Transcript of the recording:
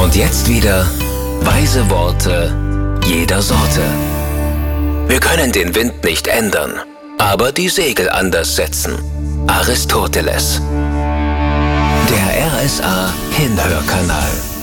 Und jetzt wieder weise Worte jeder Sorte. Wir können den Wind nicht ändern, aber die Segel anders setzen. Aristoteles. Der RSA Hinhörkanal.